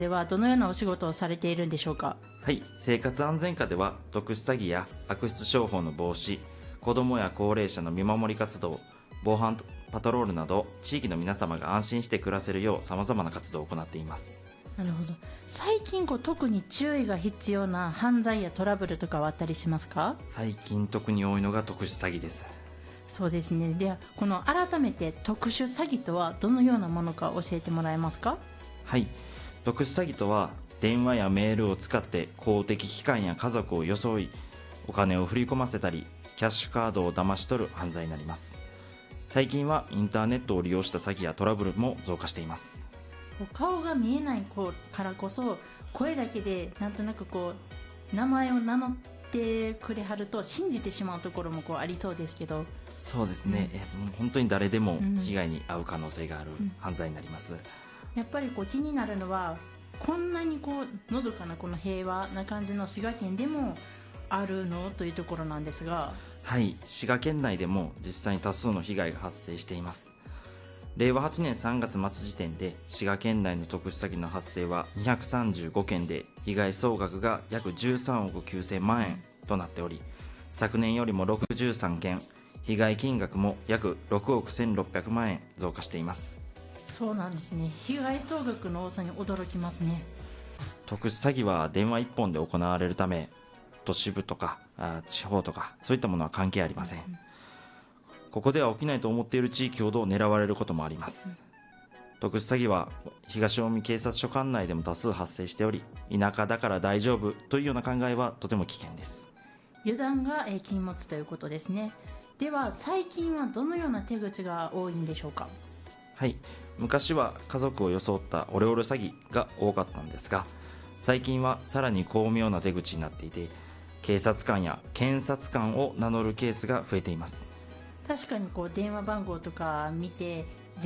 ではどのようなお仕事をされているんでしょうか？ はい、生活安全課では特殊詐欺や悪質商法の防止、子どもや高齢者の見守り活動、防犯パトロールなど地域の皆様が安心して暮らせるようさまざまな活動を行っています。 なるほど。最近特に注意が必要な犯罪やトラブルとかはあったりしますか？ 最近特に多いのが特殊詐欺です。 そうですね。ではこの改めて特殊詐欺とはどのようなものか教えてもらえますか？ はい、特殊詐欺とは電話やメールを使って公的機関や家族を装いお金を振り込ませたりキャッシュカードを騙し取る犯罪になります。最近はインターネットを利用した詐欺やトラブルも増加しています。 顔が見えないからこそ声だけでなんとなく名前を名乗ってくれはると信じてしまうところもありそうですけど。 そうですね、本当に誰でも被害に遭う可能性がある犯罪になります。 やっぱり気になるのはこんなにのどかなこの平和な感じの滋賀県でもあるのというところなんですが。 はい、滋賀県内でも実際に多数の被害が発生しています。令和8年3月末時点で滋賀県内の特殊詐欺の発生は235件で被害総額が約13億9000万円となっており、昨年よりも63件、被害金額も約6億1600万円増加しています。 そうなんですね。被害総額の多さに驚きますね。 特殊詐欺は電話一本で行われるため、都市部とか地方とかそういったものは関係ありません。ここでは起きないと思っている地域ほど狙われることもあります。特殊詐欺は東近江警察署管内でも多数発生しており、田舎だから大丈夫というような考えはとても危険です。 油断が禁物ということですね。では最近はどのような手口が多いんでしょうか？ はい、昔は家族を装ったオレオレ詐欺が多かったんですが、最近はさらに巧妙な手口になっていて、警察官や検察官を名乗るケースが増えています。 確かに電話番号とか見て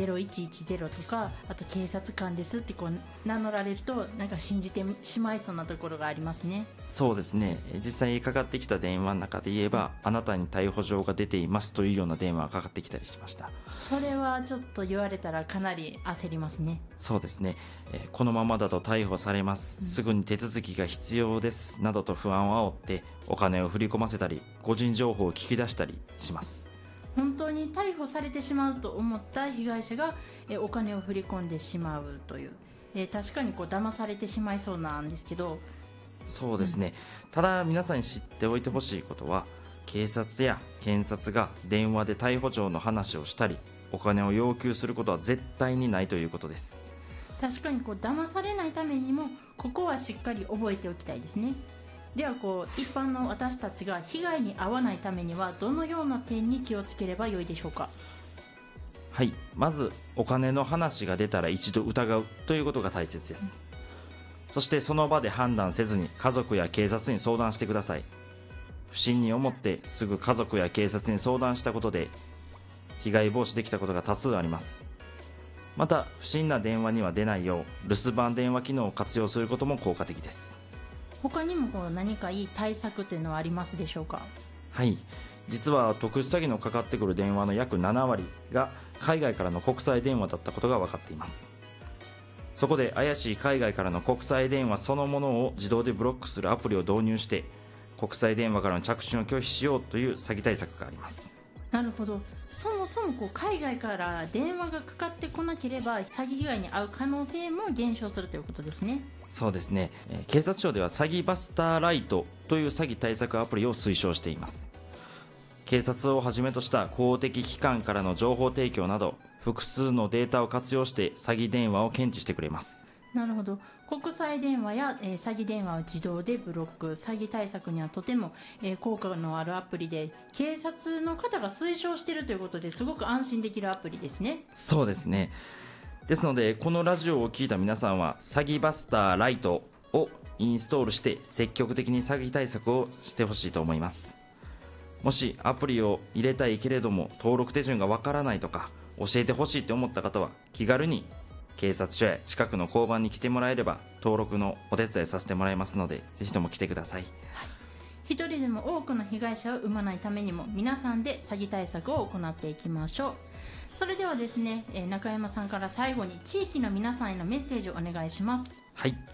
0110とか、あと警察官ですって名乗られるとなんか信じてしまいそうなところがありますね。 そうですね、実際かかってきた電話の中で言えば、あなたに逮捕状が出ていますというような電話がかかってきたりしました。 それはちょっと言われたらかなり焦りますね。 そうですね、このままだと逮捕されます、すぐに手続きが必要ですなどと不安を煽ってお金を振り込ませたり個人情報を聞き出したりします。 本当に逮捕されてしまうと思った被害者がお金を振り込んでしまうという、確かに騙されてしまいそうなんですけど。 そうですね、ただ皆さんに知っておいてほしいことは、警察や検察が電話で逮捕状の話をしたりお金を要求することは絶対にないということです。 確かに騙されないためにもここはしっかり覚えておきたいですね。では一般の私たちが被害に遭わないためにはどのような点に気をつければよいでしょうか？ はい、まずお金の話が出たら一度疑うということが大切です。そしてその場で判断せずに家族や警察に相談してください。不審に思ってすぐ家族や警察に相談したことで被害防止できたことが多数あります。また不審な電話には出ないよう留守番電話機能を活用することも効果的です。 他にも何かいい対策というのはありますでしょうか？ はい、実は特殊詐欺のかかってくる電話の約7割が海外からの国際電話だったことが分かっています。そこで怪しい海外からの国際電話そのものを自動でブロックするアプリを導入して国際電話からの着信を拒否しようという詐欺対策があります。 なるほど。そもそも海外から電話がかかってこなければ詐欺被害に遭う可能性も減少するということですね。 そうですね、警察庁では詐欺バスターライトという詐欺対策アプリを推奨しています。警察をはじめとした公的機関からの情報提供など複数のデータを活用して詐欺電話を検知してくれます。 なるほど。国際電話や、詐欺電話を自動でブロック、詐欺対策にはとても、効果のあるアプリで警察の方が推奨しているということですごく安心できるアプリですね。 そうですね。ですのでこのラジオを聞いた皆さんは詐欺バスターライトをインストールして積極的に詐欺対策をしてほしいと思います。もしアプリを入れたいけれども登録手順がわからないとか教えてほしいと思った方は気軽に警察署や近くの交番に来てもらえれば登録のお手伝いさせてもらいますので、ぜひとも来てください。 一人でも多くの被害者を生まないためにも皆さんで詐欺対策を行っていきましょう。それではですね、中山さんから最後に地域の皆さんへのメッセージをお願いします。 はい、